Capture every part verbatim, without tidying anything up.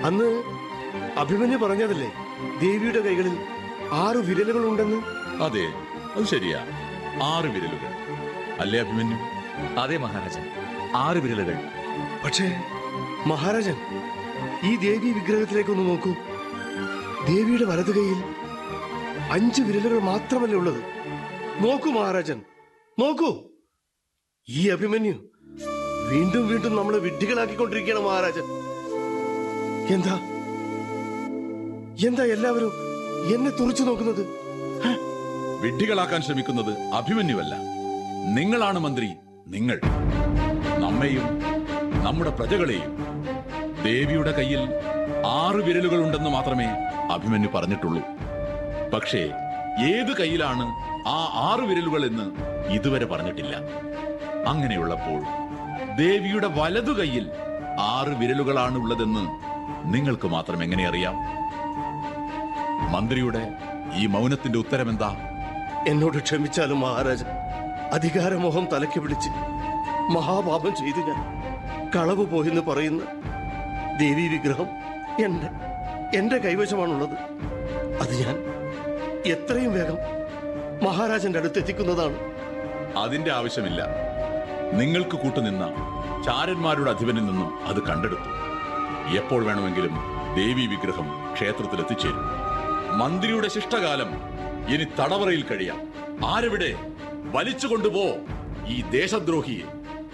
അന്ന് അഭിമന്യു പറഞ്ഞതല്ലേ ദേവിയുടെ കൈകളിൽ ആറ് വിരലുകൾ ഉണ്ടെന്ന്? അതെ, അത് ശരിയാ. ആറ് വിരലുകൾ അല്ലേ അഭിമന്യു? അതെ മഹാരാജൻ, ആറ് വിരലുകൾ. പക്ഷേ മഹാരാജൻ, ഈ ദേവി വിഗ്രഹത്തിലേക്കൊന്ന് നോക്കൂ. ദേവിയുടെ വലതു കൈയിൽ അഞ്ച് വിരലുകൾ മാത്രമല്ലേ ഉള്ളത്? നോക്കൂ മഹാരാജൻ, നോക്കൂ. ഈ അഭിമന്യു വീണ്ടും വീണ്ടും നമ്മളെ വിഡ്ഢികളാക്കിക്കൊണ്ടിരിക്കുകയാണ് മഹാരാജൻ. എന്താ എന്താ എല്ലാവരും എന്നെ തുറച്ചു നോക്കുന്നത്? വിഡ്ഢികളാക്കാൻ ശ്രമിക്കുന്നത് അഭിമന്യുവല്ല, നിങ്ങളാണ് മന്ത്രി. നിങ്ങൾ നമ്മെയും നമ്മുടെ പ്രജകളെയും. ദേവിയുടെ കയ്യിൽ ആറ് വിരലുകൾ ഉണ്ടെന്ന് മാത്രമേ അഭിമന്യു പറഞ്ഞിട്ടുള്ളൂ. പക്ഷേ ഏത് കയ്യിലാണ് ആ ആറ് വിരലുകൾ എന്ന് ഇതുവരെ പറഞ്ഞിട്ടില്ല. അങ്ങനെയുള്ളപ്പോൾ ദേവിയുടെ വലതു കൈയിൽ ആറ് വിരലുകളാണ് ഉള്ളതെന്ന് നിങ്ങൾക്ക് മാത്രം എങ്ങനെ അറിയാം? മന്ത്രിയുടെ ഈ മൗനത്തിന്റെ ഉത്തരം എന്താ? എന്നോട് ക്ഷമിച്ചാലും മഹാരാജൻ, അധികാരമോഹം തലയ്ക്ക് പിടിച്ച് മഹാപാപം ചെയ്തു ഞാൻ. കളവ് പോയെന്ന് പറയുന്ന ദേവി വിഗ്രഹം എന്റെ എന്റെ കൈവശമാണുള്ളത്. അത് ഞാൻ എത്രയും വേഗം മഹാരാജന്റെ അടുത്തെത്തിക്കുന്നതാണ്. അതിന്റെ ആവശ്യമില്ല. നിങ്ങൾക്ക് കൂട്ടുനിന്ന ചാരന്മാരുടെ അധിപനിൽ നിന്നും അത് കണ്ടെടുത്തു. എപ്പോൾ വേണമെങ്കിലും ദേവി വിഗ്രഹം ക്ഷേത്രത്തിൽ എത്തിച്ചേരും. മന്ത്രിയുടെ ശിഷ്ടകാലം ഇനി തടവറയിൽ കഴിയാം. ആരെവിടെ? വലിച്ചു കൊണ്ടുപോ ഈ ദേശദ്രോഹിയെ.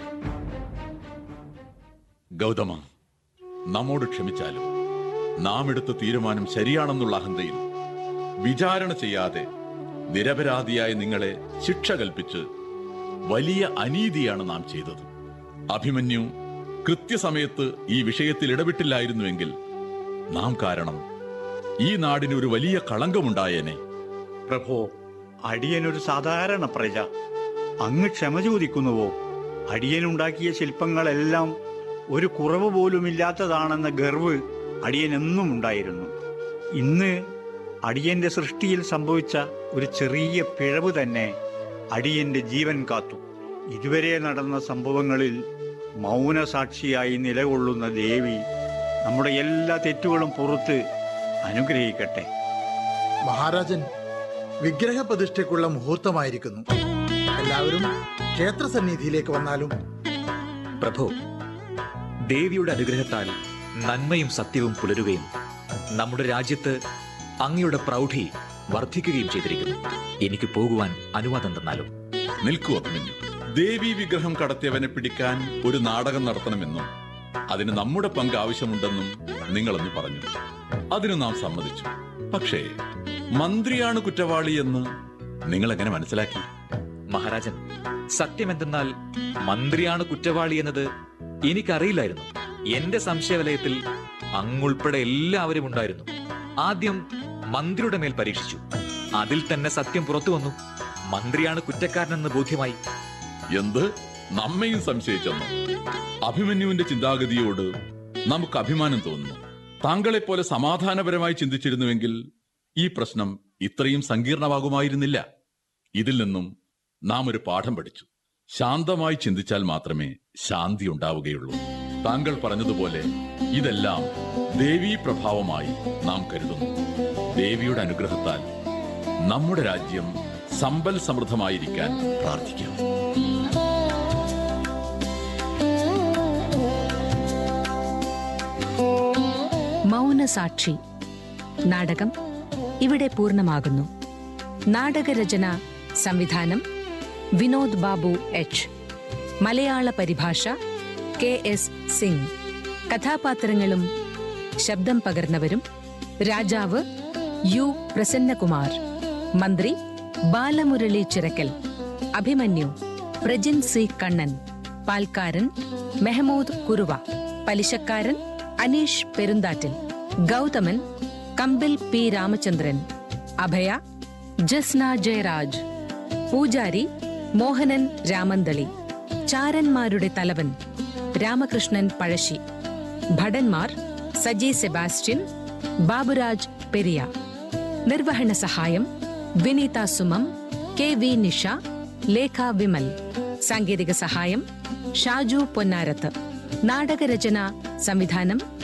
ഗൗതമ, നമ്മോട് ക്ഷമിച്ചാലും നാം എടുത്ത തീരുമാനം ശരിയാണെന്നുള്ള അഹന്തയിൽ വിചാരണ ചെയ്യാതെ നിരപരാധിയായ നിങ്ങളെ ശിക്ഷ കൽപ്പിച്ച് വലിയ അനീതിയാണ് നാം ചെയ്തത്. അഭിമന്യു കൃത്യസമയത്ത് ഈ വിഷയത്തിൽ ഇടപെട്ടില്ലായിരുന്നുവെങ്കിൽ നാം കാരണം ഈ നാടിന് ഒരു വലിയ കളങ്കമുണ്ടായേനെ. പ്രഭോ, അടിയനൊരു സാധാരണ പ്രജ. അങ്ങ് ക്ഷമ ചോദിക്കുന്നുവോ? അടിയനുണ്ടാക്കിയ ശില്പങ്ങളെല്ലാം ഒരു കുറവ് പോലുമില്ലാത്തതാണെന്ന ഗർവ് അടിയനെന്നും ഉണ്ടായിരുന്നു. ഇന്ന് അടിയന്റെ സൃഷ്ടിയിൽ സംഭവിച്ച ഒരു ചെറിയ പിഴവ് തന്നെ അടിയന്റെ ജീവൻ കാത്തു. ഇതുവരെ നടന്ന സംഭവങ്ങളിൽ മൗനസാക്ഷിയായി നിലകൊള്ളുന്ന ദേവി നമ്മുടെ എല്ലാ തെറ്റുകളും പുറത്ത് അനുഗ്രഹിക്കട്ടെ. മഹാരാജൻ, വിഗ്രഹ പ്രതിഷ്ഠയ്ക്കുള്ള മുഹൂർത്തമായിരിക്കുന്നു. എല്ലാവരും ക്ഷേത്രസന്നിധിയിലേക്ക് വന്നാലും. പ്രഭു, ദേവിയുടെ അനുഗ്രഹത്താൽ നന്മയും സത്യവും പുലരുകയും നമ്മുടെ രാജ്യത്ത് അങ്ങയുടെ പ്രൗഢി വർദ്ധിക്കുകയും ചെയ്തിരിക്കുന്നു. എനിക്ക് പോകുവാൻ അനുവാദം തന്നാലും. നിൽക്കൂ അഭിമന്യു. ദേവി വിഗ്രഹം കടത്തിയവനെ പിടിക്കാൻ ഒരു നാടകം നടത്തണമെന്നും അതിന് നമ്മുടെ പങ്ക് ആവശ്യമുണ്ടെന്നും നിങ്ങളെന്ന് പറഞ്ഞു. അതിന് നാം സമ്മതിച്ചു. പക്ഷേ മന്ത്രിയാണ് കുറ്റവാളി എന്ന് നിങ്ങൾ എങ്ങനെ മനസ്സിലാക്കി? മഹാരാജൻ, സത്യമെന്തെന്നാൽ മന്ത്രിയാണ് കുറ്റവാളി എന്നത് എനിക്കറിയില്ലായിരുന്നു. എന്റെ സംശയവലയത്തിൽ അങ്ങുൾപ്പെടെ എല്ലാവരും ഉണ്ടായിരുന്നു. ആദ്യം മന്ത്രിയുടെ മേൽ പരീക്ഷിച്ചു. അതിൽ തന്നെ സത്യം പുറത്തു വന്നു. മന്ത്രിയാണ് കുറ്റക്കാരനെന്ന് ബോധ്യമായി. എന്ത്? നമ്മയും സംശയിച്ചെന്നോ? അഭിമന്യുവിന്റെ ചിന്താഗതിയോട് നമുക്ക് അഭിമാനം തോന്നുന്നു. താങ്കളെപ്പോലെ സമാധാനപരമായി ചിന്തിച്ചിരുന്നുവെങ്കിൽ ഈ പ്രശ്നം ഇത്രയും സങ്കീർണമാകുമായിരുന്നില്ല. ഇതിൽ നിന്നും നാം ഒരു പാഠം പഠിച്ചു. ശാന്തമായി ചിന്തിച്ചാൽ മാത്രമേ ശാന്തി ഉണ്ടാവുകയുള്ളൂ. താങ്കൾ പറഞ്ഞതുപോലെ ഇതെല്ലാം ദേവീ പ്രഭാവമായി നാം കരുതുന്നു. ദേവിയുടെ അനുഗ്രഹത്താൽ നമ്മുടെ രാജ്യം സമ്പൽ സമൃദ്ധമായിരിക്കാൻ പ്രാർത്ഥിക്കാം. മൗനസാക്ഷി നാടകം ഇവിടെ പൂർണ്ണമാകുന്നു. നാടകരചന, സംവിധാനം വിനോദ് ബാബു എച്ച്. മലയാള പരിഭാഷ കെ എസ് സിംഗ്. കഥാപാത്രങ്ങളും ശബ്ദം പകർന്നവരും: രാജാവ് യു പ്രസന്നകുമാർ, മന്ത്രി ബാലമുരളി ചിറക്കൽ, അഭിമന്യു പ്രജിൻ സി കണ്ണൻ, പാൽക്കാരൻ മെഹമൂദ് കുറുവ, പലിശക്കാരൻ അനീഷ് പെരുന്താറ്റിൽ, ഗൗതമൻ കമ്പിൽ പി രാമചന്ദ്രൻ, അഭയ ജസ്ന ജയരാജ്, പൂജാരി മോഹനൻ രാമന്തളി, ചാരന്മാരുടെ തലവൻ രാമകൃഷ്ണൻ പഴശ്ശി, ഭടന്മാർ സജി സെബാസ്റ്റ്യൻ, ബാബുരാജ് പെരിയ. നിർവഹണ സഹായം വിനീത സുമം, കെ വി നിഷ, ലേഖ വിമൽ. സാങ്കേതിക സഹായം ഷാജു പൊന്നാരത്ത്. നാടകരചന, സംവിധാനം